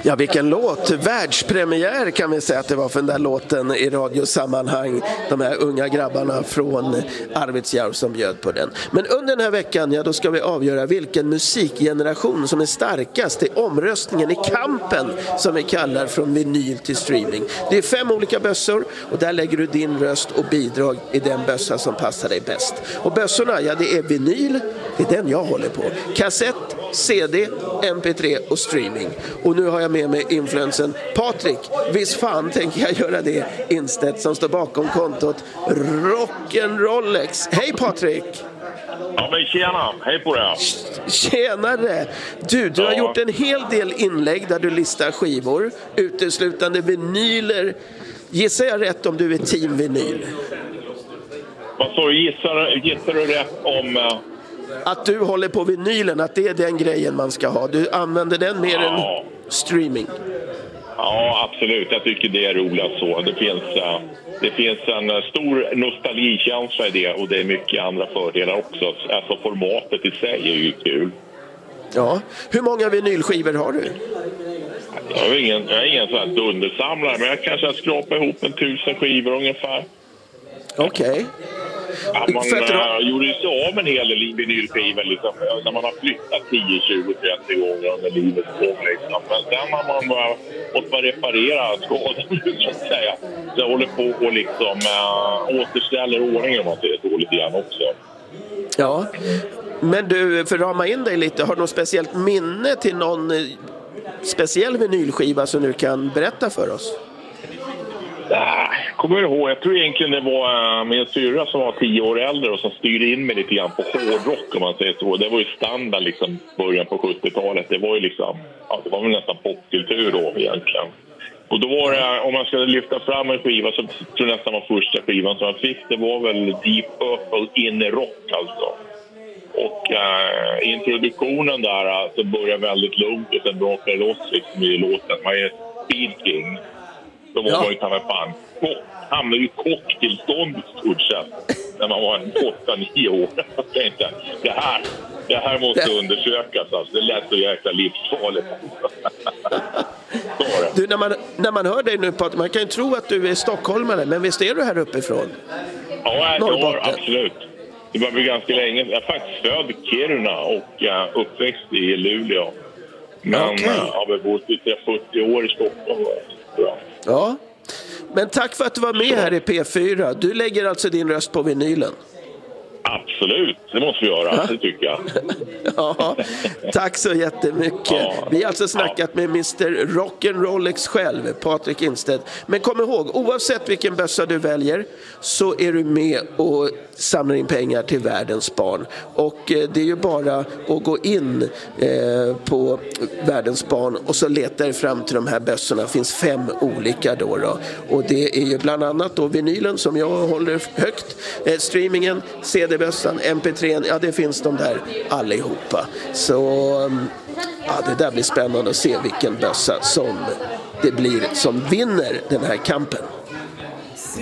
Ja, vilken låt. Världspremiär kan vi säga att det var för den där låten i radiosammanhang. De här unga grabbarna från Arvidsjaur som bjöd på den. Men under den här veckan, ja, då ska vi avgöra vilken musikgeneration som är starkast i omröstningen i kampen som vi kallar från vinyl till streaming. Det är 5 olika bössor och där lägger du din röst och bidrag i den bössa som passar dig bäst. Och bössorna, ja, det är vinyl, det är den jag håller på. Kassett, CD, MP3 och streaming. Och nu har jag med mig influensen Patrik. Visst fan tänker jag göra det. Instedt som står bakom kontot Rock'n'Rollex. Hej Patrik! Ja men tjena, hej på dig! Tjenare! Du har gjort en hel del inlägg där du listar skivor. Uteslutande vinyler. Gissar jag rätt om du är team vinyl? Vad så gissar du rätt om... Att du håller på vinylen, att det är den grejen man ska ha. Du använder den mer än streaming. Ja, absolut. Jag tycker det är roligt så. Det finns en stor nostalgikänsla i det och det är mycket andra fördelar också. Alltså formatet i sig är ju kul. Ja. Hur många vinylskivor har du? Jag är ingen sån här dundersamlare, men jag kanske har skrapat ihop 1000 skivor ungefär. Okej. Ja, man gjorde ju så av en hel del vinylskivor liksom, när man har flyttat 10, 20, 30 gånger under livets gång liksom. Men sen har man bara fått reparera skadan så att säga. Så jag håller på och liksom återställer ordningen om man säger så lite grann också. Ja, men du, för att rama in dig lite, har du något speciellt minne till någon speciell vinylskiva som du kan berätta för oss? Kommer jag ihåg, jag tror egentligen det var min syrra som var 10 år äldre och som styrde in mig lite grann på hårdrock om man säger så. Det var ju standard liksom början på 70-talet. Det var ju liksom, ja, det var väl nästan popkultur då egentligen. Och då var det, om man skulle lyfta fram en skiva så tror jag nästan var första skivan som man fick, det var väl Deep Purple in rock alltså. Och introduktionen där så började väldigt lugnt och sen brakade loss liksom i låten. Man är Speed King. Då var man ju ta med fan. Hamnade ju kocktillstånd i stort sett när man var 8-9 år. Jag tänkte, det här måste undersökas. Alltså. Det lät så jäkla livsfarligt. Du, när man hör dig nu på att man kan ju tro att du är stockholmare, men visst är du här uppifrån? Ja, absolut. Det var ganska länge. Jag är faktiskt född i Kiruna och uppväxt i Luleå. Men har väl bott i 40 år i Stockholm. Ja, men tack för att du var med här i P4. Du lägger alltså din röst på vinylen? Absolut, det måste vi göra, det tycker jag. Ja, tack så jättemycket. Ja. Vi har alltså snackat med Mr. Rock'n'Rollex själv, Patrik Instedt. Men kom ihåg, oavsett vilken bössa du väljer så är du med och samlar in pengar till världens barn. Och det är ju bara att gå in på världens barn och så letar fram till de här bössorna. Det finns 5 olika då. Och det är ju bland annat då vinylen som jag håller högt, streamingen, CD-bössan, MP3, ja det finns de där allihopa. Så ja, det där blir spännande att se vilken bössa som det blir som vinner den här kampen.